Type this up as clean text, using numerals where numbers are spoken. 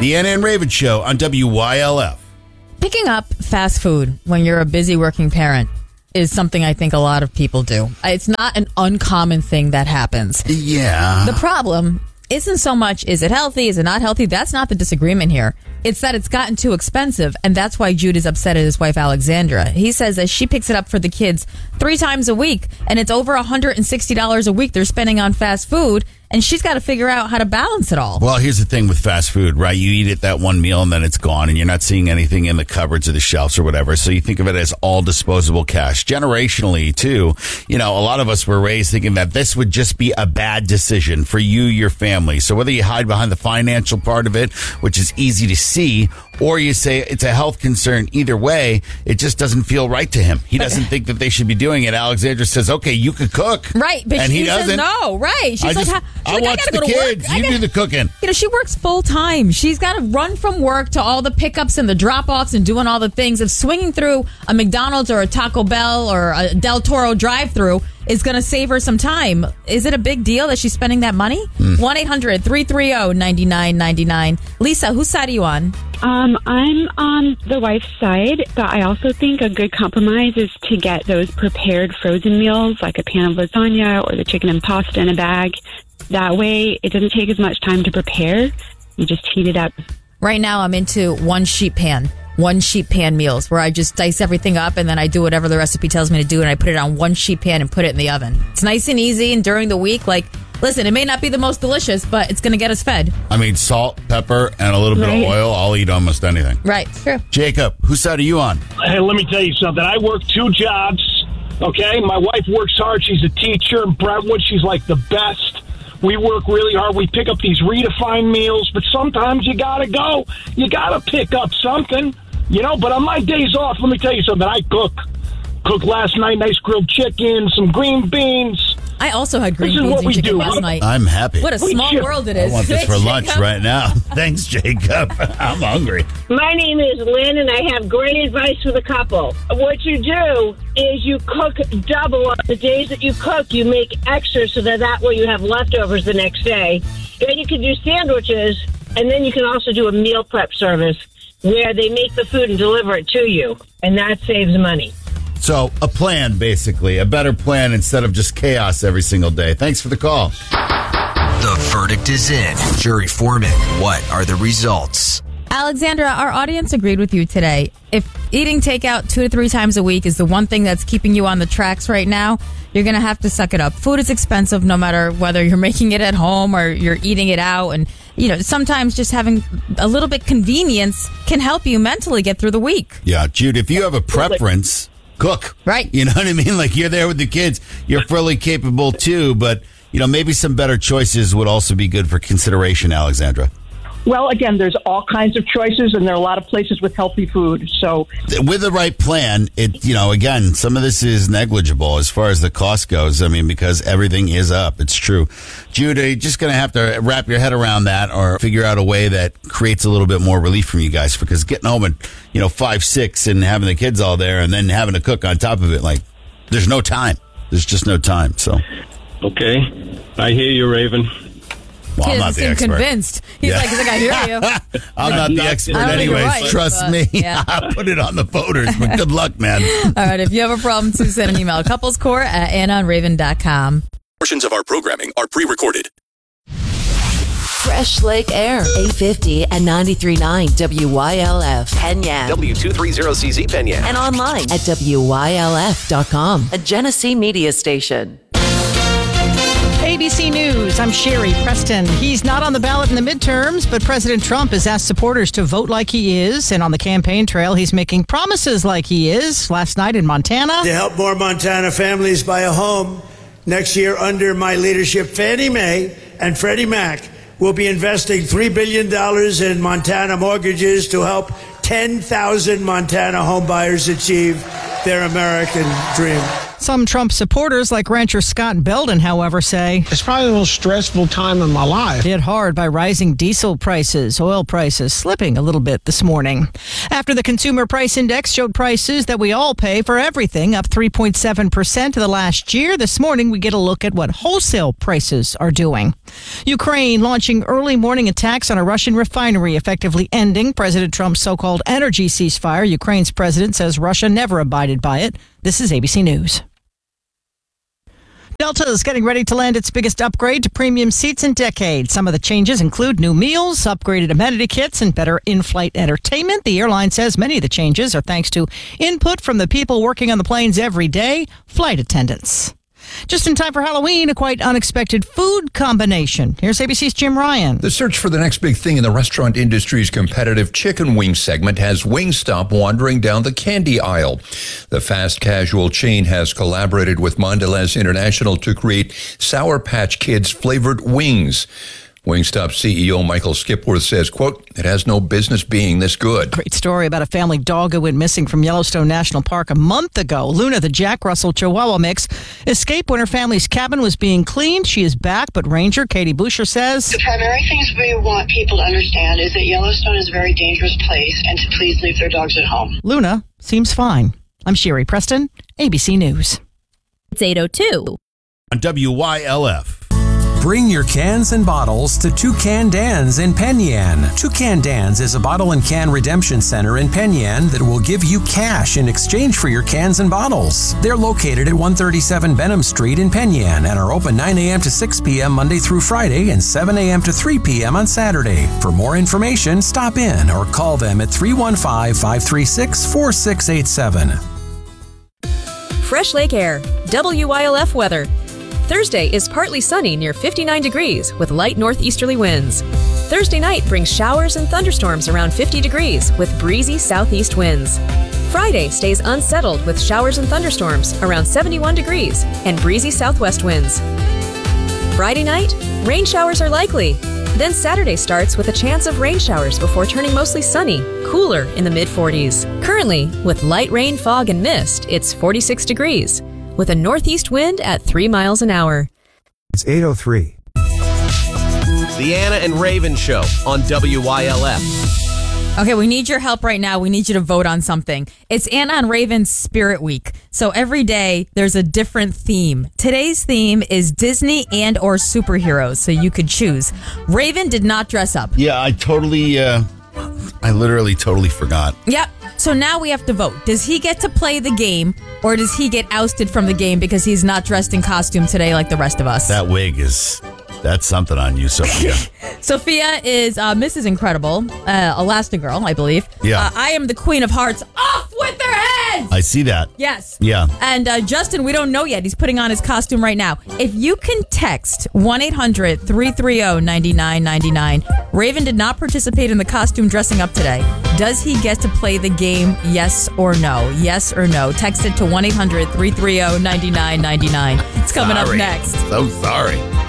The Anna and Raven Show on WYLF. Picking up fast food when you're a busy working parent is something I think a lot of people do. It's not an uncommon thing that happens. Yeah. The problem isn't so much, is it healthy, is it not healthy? That's not the disagreement here. It's that it's gotten too expensive, and that's why Jude is upset at his wife, Alexandra. He says that she picks it up for the kids 3 times a week, and it's over $160 a week they're spending on fast food, and she's got to figure out how to balance it all. Well, here's the thing with fast food, right? You eat it that one meal and then it's gone and you're not seeing anything in the cupboards or the shelves or whatever. So you think of it as all disposable cash. Generationally, too, a lot of us were raised thinking that this would just be a bad decision for you, your family. So whether you hide behind the financial part of it, which is easy to see, or you say it's a health concern, either way, it just doesn't feel right to him. He doesn't think that they should be doing it. Alexandra says, okay, you could cook. Right, but and he doesn't. says no, right. She's I watch the kids. You do the cooking. She works full time. She's got to run from work to all the pickups and the drop-offs and doing all the things. If swinging through a McDonald's or a Taco Bell or a Del Toro drive-through is going to save her some time, is it a big deal that she's spending that money? 1-800-330-9999. Lisa, whose side are you on? I'm on the wife's side, but I also think a good compromise is to get those prepared frozen meals, like a pan of lasagna or the chicken and pasta in a bag. That way, it doesn't take as much time to prepare. You just heat it up. Right now, I'm into one sheet pan meals, where I just dice everything up and then I do whatever the recipe tells me to do, and I put it on one sheet pan and put it in the oven. It's nice and easy, and during the week, listen, it may not be the most delicious, but it's going to get us fed. I mean, salt, pepper, and a little bit of oil. I'll eat almost anything. Right, true. Jacob, whose side are you on? Hey, let me tell you something. I work 2 jobs, okay? My wife works hard. She's a teacher in Brentwood. She's like the best. We work really hard. We pick up these redefined meals, but sometimes you got to go. You got to pick up something, But on my days off, let me tell you something. I cook. Cooked last night, nice grilled chicken, some green beans. I also had green beans and chicken last night. I'm happy. What a small world it is. I want this for lunch right now. Thanks, Jacob. I'm hungry. My name is Lynn, and I have great advice for the couple. What you do is you cook double. The days that you cook, you make extra so that way you have leftovers the next day. Then you can do sandwiches, and then you can also do a meal prep service where they make the food and deliver it to you, and that saves money. So a plan, basically, a better plan instead of just chaos every single day. Thanks for the call. The verdict is in. Jury foreman, what are the results? Alexandra, our audience agreed with you today. If eating takeout 2 to 3 times a week is the one thing that's keeping you on the tracks right now, you're going to have to suck it up. Food is expensive no matter whether you're making it at home or you're eating it out. And, sometimes just having a little bit convenience can help you mentally get through the week. Yeah, Jude, if you have a preference, cook. Right. You know what I mean? Like, you're there with the kids. You're fully capable, too. But, maybe some better choices would also be good for consideration, Alexandra. Well, again, there's all kinds of choices, and there are a lot of places with healthy food. So, with the right plan, again, some of this is negligible as far as the cost goes. I mean, because everything is up. It's true. Jude, you're just going to have to wrap your head around that, or figure out a way that creates a little bit more relief from you guys. Because getting home at 5, 6, and having the kids all there, and then having to cook on top of it, there's no time. There's just no time. So, okay, I hear you, Raven. Well, I'm not the expert. Convinced. He's like, I hear you. I'm not the expert anyways. Right, trust me. Yeah. I'll put it on the voters, but good luck, man. All right. If you have a problem, too, send an email. couplescore@AnnaandRaven.com. Portions of our programming are pre-recorded. Fresh Lake Air, 850 and 93.9 WYLF, Penyan. W230CZ Penyan. And online at WYLF.com, a Genesee media station. ABC News, I'm Sherry Preston. He's not on the ballot in the midterms, but President Trump has asked supporters to vote like he is. And on the campaign trail, he's making promises like he is. Last night in Montana. To help more Montana families buy a home next year under my leadership, Fannie Mae and Freddie Mac will be investing $3 billion in Montana mortgages to help 10,000 Montana homebuyers achieve their American dream. Some Trump supporters like rancher Scott Belden, however, say it's probably the most stressful time in my life. Hit hard by rising diesel prices, oil prices slipping a little bit this morning. After the Consumer Price Index showed prices that we all pay for everything up 3.7% to the last year, this morning we get a look at what wholesale prices are doing. Ukraine launching early morning attacks on a Russian refinery, effectively ending President Trump's so-called energy ceasefire. Ukraine's president says Russia never abided by it. This is ABC News. Delta is getting ready to land its biggest upgrade to premium seats in decades. Some of the changes include new meals, upgraded amenity kits, and better in-flight entertainment. The airline says many of the changes are thanks to input from the people working on the planes every day, flight attendants. Just in time for Halloween, a quite unexpected food combination. Here's ABC's Jim Ryan. The search for the next big thing in the restaurant industry's competitive chicken wing segment has Wingstop wandering down the candy aisle. The fast casual chain has collaborated with Mondelez International to create Sour Patch Kids flavored wings. Wingstop CEO Michael Skipworth says, quote, it has no business being this good. Great story about a family dog who went missing from Yellowstone National Park a month ago. Luna, the Jack Russell Chihuahua mix, escaped when her family's cabin was being cleaned. She is back, but Ranger Katie Boucher says, the primary things we want people to understand is that Yellowstone is a very dangerous place and to please leave their dogs at home. Luna seems fine. I'm Sherry Preston, ABC News. It's 8:02. On WYLF. Bring your cans and bottles to Toucan Dan's in Penn Yan. Toucan Dan's is a bottle and can redemption center in Penn Yan that will give you cash in exchange for your cans and bottles. They're located at 137 Benham Street in Penn Yan and are open 9 a.m. to 6 p.m. Monday through Friday and 7 a.m. to 3 p.m. on Saturday. For more information, stop in or call them at 315-536-4687. Fresh Lake Air, WYLF weather. Thursday is partly sunny near 59 degrees with light northeasterly winds. Thursday night brings showers and thunderstorms around 50 degrees with breezy southeast winds. Friday stays unsettled with showers and thunderstorms around 71 degrees and breezy southwest winds. Friday night, rain showers are likely. Then Saturday starts with a chance of rain showers before turning mostly sunny, cooler in the mid-40s. Currently, with light rain, fog, and mist, it's 46 degrees. With a northeast wind at 3 miles an hour. It's 8:03. The Anna and Raven Show on WYLF. Okay, we need your help right now. We need you to vote on something. It's Anna and Raven's Spirit Week. So every day there's a different theme. Today's theme is Disney and or superheroes, so you could choose. Raven did not dress up. Yeah, I literally totally forgot. Yep. So now we have to vote. Does he get to play the game or does he get ousted from the game because he's not dressed in costume today like the rest of us? That wig that's something on you, Sophia. Sophia is Mrs. Incredible, Elastigirl, I believe. Yeah. I am the Queen of Hearts. Off with their heads! I see that. Yes. Yeah. And Justin, we don't know yet. He's putting on his costume right now. If you can text 1-800-330-9999. Raven did not participate in the costume dressing up today. Does he get to play the game, yes or no? Yes or no? Text it to 1-800-330-9999. It's coming up next. So sorry.